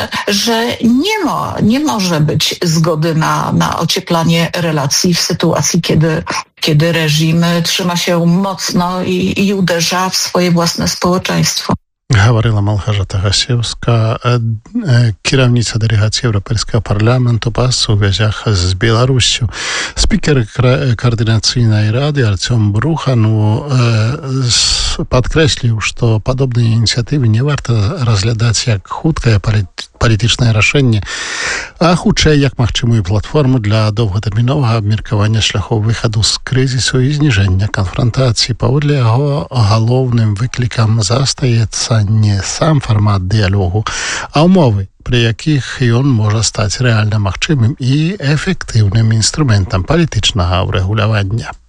że nie może być zgody na ocieplanie relacji w sytuacji, kiedy reżim trzyma się mocno i uderza w swoje własne społeczeństwo. Говорила Малгажата Гасевска, кіраўніца дэлегацыі Еўрапейскага парламенту па сувязях з Беларуссю. Спікер координацыйнай рады Артём Брухан падкрэсліў, што падобныя ініцыятывы не варта разглядаць як хуткае палітычнае рашэнне, а хутчэй як магчымую платформу для доўгатэрміновага абмеркавання шляхоў выхаду з крызісу і зніжэння канфрантацыі. Паводле яго галоўным выклікам застаецца не сам фармат дыялогу, а ўмовы, пры якіх ён можа стаць рэальна магчымым і эфектыўным інструментам палітычнага ўрэгулявання.